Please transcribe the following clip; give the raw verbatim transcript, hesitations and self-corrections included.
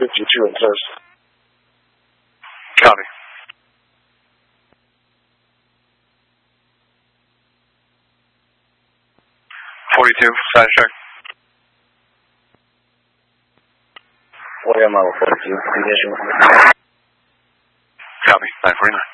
fifty-two and test. Copy. forty-two, side check. forty mile forty-two, condition. Copy, nine forty-nine.